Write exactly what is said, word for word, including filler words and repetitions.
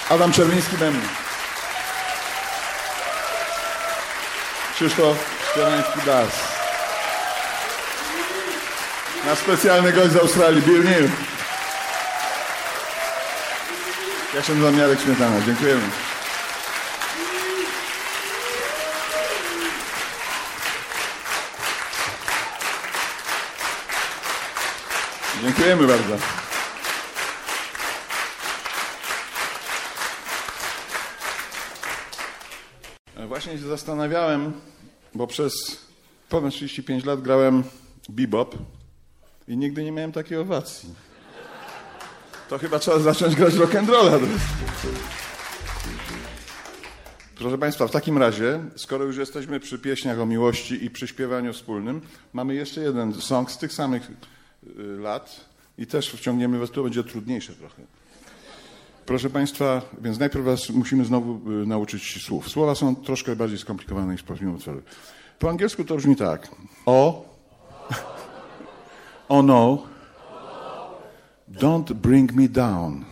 Adam Czerwiński bębny. Krzysztof Śpierański bas. Nasz specjalny gość z Australii, Bill Neal. Ja się nazywam Jarek Śmietana. Dziękujemy. Dziękujemy bardzo. Właśnie się zastanawiałem, bo przez ponad trzydzieści pięć lat grałem bebop i nigdy nie miałem takiej owacji. To chyba trzeba zacząć grać rock'n'rolla. Proszę Państwa, w takim razie, skoro już jesteśmy przy pieśniach o miłości i przy śpiewaniu wspólnym, mamy jeszcze jeden song z tych samych lat i też wciągniemy was, to będzie trudniejsze trochę. Proszę Państwa, więc najpierw was musimy znowu nauczyć słów. Słowa są troszkę bardziej skomplikowane niż prawidłowo utwory. Po angielsku to brzmi tak. O, oh no, don't bring me down.